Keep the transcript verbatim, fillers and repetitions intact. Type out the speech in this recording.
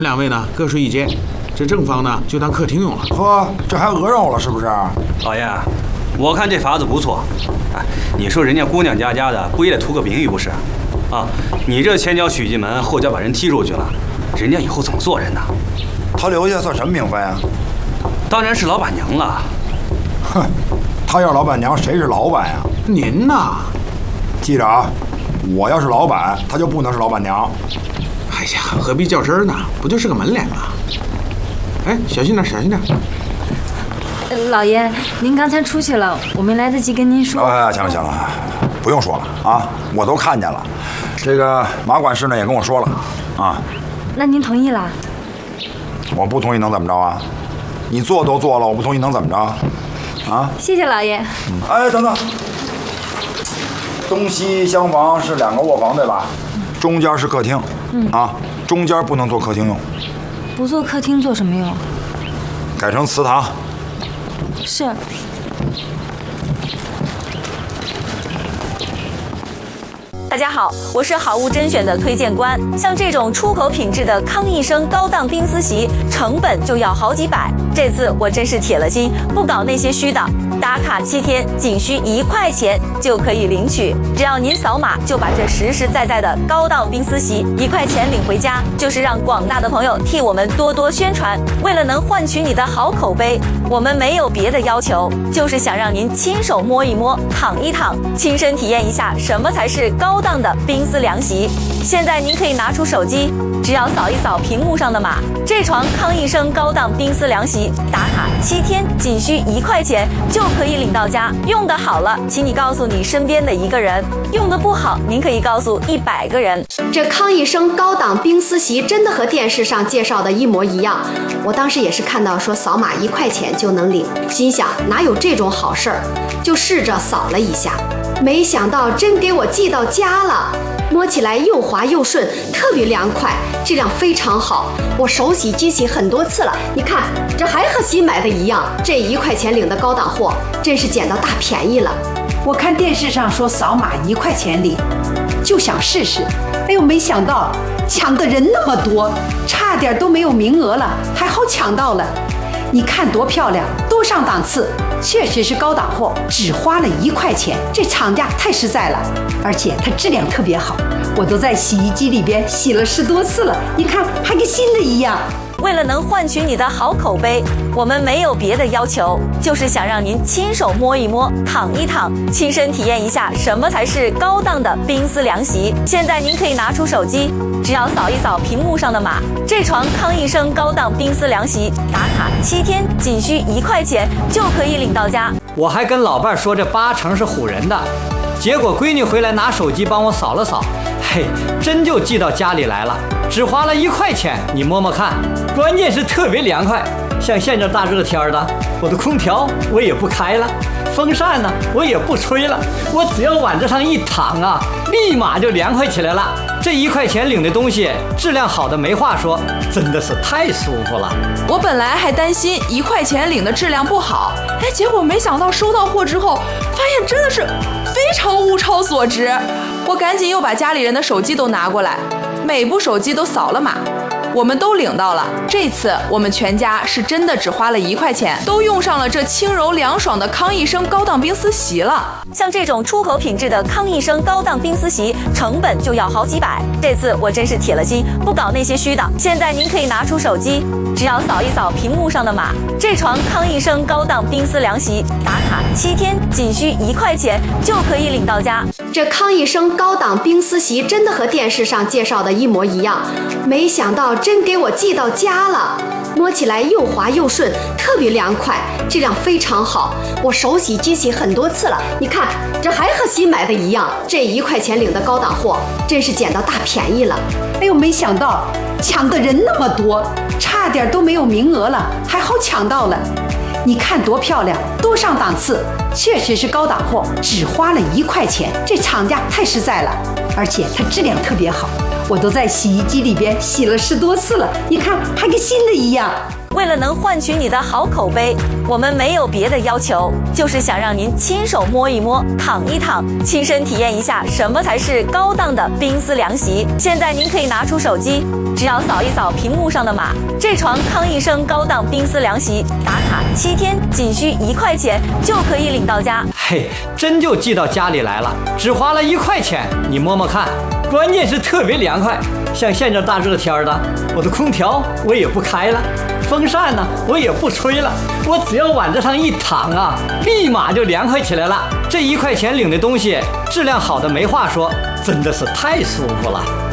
两位呢各睡一间，这正房呢就当客厅用了。 呵，这还鹅肉了是不是？ 老爷，我看这法子不错。哎，你说人家姑娘家家的，不也得图个名誉不是？啊，你这前脚娶进门，后脚把人踢出去了，人家以后怎么做人呢？ 他留下算什么名分啊？ 当然是老板娘了。 哼，他要老板娘，谁是老板呀？ 您呐， 记着啊，我要是老板，他就不能是老板娘。 哎呀，何必较真呢？不就是个门脸吗？哎，小心点，小心点。 老爷，您刚才出去了，我没来得及跟您说。 哎，行了行了，不用说了啊，我都看见了。这个马管事呢也跟我说了啊。 那您同意了？ 我不同意能怎么着啊？你做都做了，我不同意能怎么着？啊？ 谢谢老爷。 嗯、哎，等等，东西厢房是两个卧房对吧？中间是客厅。嗯啊，中间不能做客厅用。 不做客厅做什么用？ 改成祠堂。 是。 大家好，我是好物甄选的推荐官。像这种出口品质的康益生高档冰丝席，成本就要好几百。这次我真是铁了心，不搞那些虚的。打卡七天，仅需一块钱就可以领取。只要您扫码，就把这实实在在的高档冰丝席一块钱领回家，就是让广大的朋友替我们多多宣传。为了能换取你的好口碑，我们没有别的要求，就是想让您亲手摸一摸、躺一躺，亲身体验一下什么才是高档的冰丝凉席。现在您可以拿出手机，只要扫一扫屏幕上的码，这床康益生高档冰丝凉席打卡七天，仅需一块钱就可以领到家。用得好了，请你告诉你身边的一个人；用得不好，您可以告诉一百个人。 这康益生高档冰丝席真的和电视上介绍的一模一样。我当时也是看到说扫码一块钱就能领，心想哪有这种好事儿，就试着扫了一下，没想到真给我寄到家了。摸起来又滑又顺，特别凉快，质量非常好。我手洗机洗很多次了，你看这还和新买的一样。这一块钱领的高档货，真是捡到大便宜了。 我看电视上说扫码一块钱领，就想试试。哎呦，没想到抢的人那么多，差点都没有名额了，还好抢到了。你看多漂亮，多上档次，确实是高档货，只花了一块钱，这厂家太实在了，而且它质量特别好，我都在洗衣机里边洗了十多次了，你看还跟新的一样。 为了能换取你的好口碑，我们没有别的要求，就是想让您亲手摸一摸、躺一躺，亲身体验一下什么才是高档的冰丝凉席。现在您可以拿出手机，只要扫一扫屏幕上的码，这床康益生高档冰丝凉席打卡七天，仅需一块钱就可以领到家。 我还跟老伴说这八成是唬人的，结果闺女回来拿手机帮我扫了扫，嘿，真就寄到家里来了，只花了一块钱，你摸摸看，关键是特别凉快。像现在大热天的，我的空调我也不开了，风扇呢我也不吹了，我只要往这上一躺啊，立马就凉快起来了。这一块钱领的东西质量好的没话说，真的是太舒服了。 我本来还担心一块钱领的质量不好，哎，结果没想到收到货之后，发现真的是非常物超所值。我赶紧又把家里人的手机都拿过来，每部手机都扫了码，我们都领到了。这次我们全家是真的只花了一块钱，都用上了这轻柔凉爽的康益生高档冰丝席了。 像这种出口品质的康益生高档冰丝席，成本就要好几百。这次我真是铁了心，不搞那些虚的。现在您可以拿出手机，只要扫一扫屏幕上的码，这床康益生高档冰丝凉席打卡七天，仅需一块钱就可以领到家。 这康益生高档冰丝席真的和电视上介绍的一模一样，没想到真给我寄到家了。摸起来又滑又顺，特别凉快，质量非常好。我手洗机洗很多次了，你看这还和新买的一样。这一块钱领的高档货，真是捡到大便宜了。 哎呦，没想到抢的人那么多，差点都没有名额了，还好抢到了。你看多漂亮，多上档次，确实是高档货，只花了一块钱，这厂家太实在了，而且它质量特别好，我都在洗衣机里边洗了十多次了，你看还跟新的一样。 为了能换取你的好口碑，我们没有别的要求，就是想让您亲手摸一摸、躺一躺，亲身体验一下什么才是高档的冰丝凉席。现在您可以拿出手机，只要扫一扫屏幕上的码，这床康益生高档冰丝凉席打卡七天，仅需一块钱就可以领到家。 嘿，真就寄到家里来了，只花了一块钱，你摸摸看，关键是特别凉快。像现在大热天的，我的空调我也不开了，风扇呢我也不吹了，我只要往这上一躺啊，立马就凉快起来了。这一块钱领的东西，质量好的没话说，真的是太舒服了。